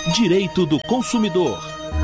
Direito do Consumidor.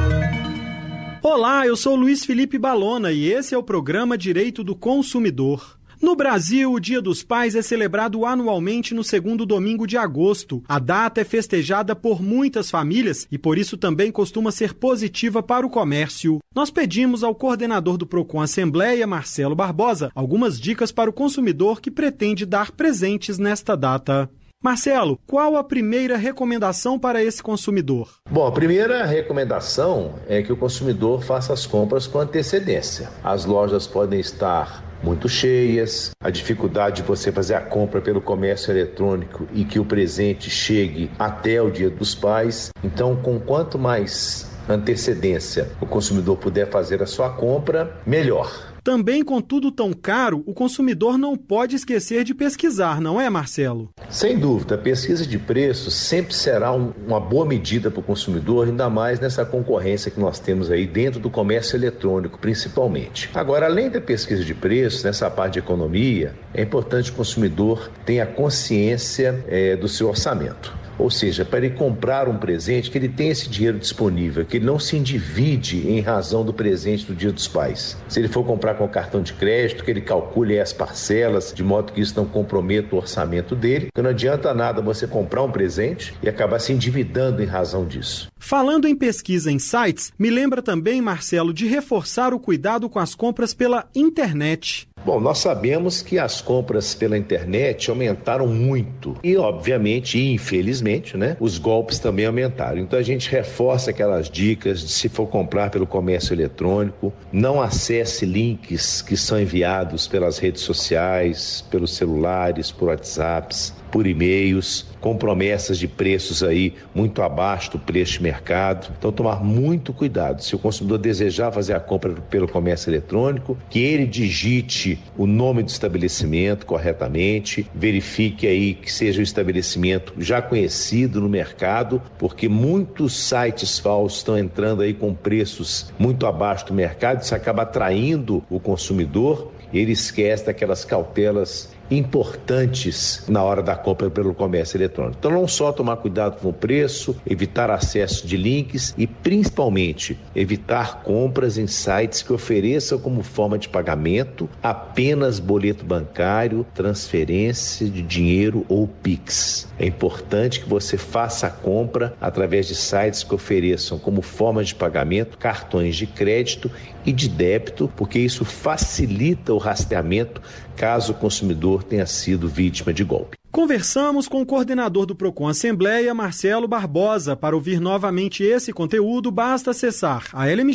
Olá, eu sou Luiz Felipe Balona e esse é o programa Direito do Consumidor. No Brasil, o Dia dos Pais é celebrado anualmente no segundo domingo de agosto. A data é festejada por muitas famílias e por isso também costuma ser positiva para o comércio. Nós pedimos ao coordenador do Procon Assembleia, Marcelo Barbosa, algumas dicas para o consumidor que pretende dar presentes nesta data. Marcelo, qual a primeira recomendação para esse consumidor? Bom, a primeira recomendação é que o consumidor faça as compras com antecedência. As lojas podem estar muito cheias, a dificuldade de você fazer a compra pelo comércio eletrônico e que o presente chegue até o Dia dos Pais. Então, com quanto mais antecedência o consumidor puder fazer a sua compra, melhor. Também, com tudo tão caro, o consumidor não pode esquecer de pesquisar, não é, Marcelo? Sem dúvida, a pesquisa de preços sempre será uma boa medida para o consumidor, ainda mais nessa concorrência que nós temos aí dentro do comércio eletrônico, principalmente. Agora, além da pesquisa de preços, nessa parte de economia, é importante que o consumidor tenha consciência do seu orçamento. Ou seja, para ele comprar um presente, que ele tenha esse dinheiro disponível, que ele não se endivide em razão do presente do Dia dos Pais. Se ele for comprar com cartão de crédito, que ele calcule as parcelas, de modo que isso não comprometa o orçamento dele, porque não adianta nada você comprar um presente e acabar se endividando em razão disso. Falando em pesquisa em sites, me lembra também, Marcelo, de reforçar o cuidado com as compras pela internet. Bom, nós sabemos que as compras pela internet aumentaram muito e, obviamente, e infelizmente, os golpes também aumentaram. Então a gente reforça aquelas dicas de, se for comprar pelo comércio eletrônico, não acesse links que são enviados pelas redes sociais, pelos celulares, por WhatsApps, por e-mails, com promessas de preços aí muito abaixo do preço de mercado. Então tomar muito cuidado. Se o consumidor desejar fazer a compra pelo comércio eletrônico, que ele digite o nome do estabelecimento corretamente, verifique aí que seja um estabelecimento já conhecido no mercado, porque muitos sites falsos estão entrando aí com preços muito abaixo do mercado, isso acaba atraindo o consumidor e ele esquece daquelas cautelas importantes na hora da compra pelo comércio eletrônico. Então não só tomar cuidado com o preço, evitar acesso de links e principalmente evitar compras em sites que ofereçam como forma de pagamento apenas boleto bancário, transferência de dinheiro ou Pix. É importante que você faça a compra através de sites que ofereçam como forma de pagamento cartões de crédito e de débito, porque isso facilita o rastreamento caso o consumidor tenha sido vítima de golpe. Conversamos com o coordenador do Procon Assembleia, Marcelo Barbosa. Para ouvir novamente esse conteúdo, basta acessar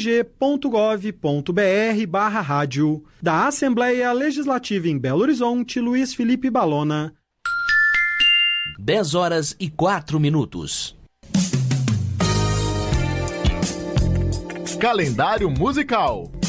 almg.gov.br/rádio. Da Assembleia Legislativa em Belo Horizonte, Luiz Felipe Balona. 10h04. Calendário musical.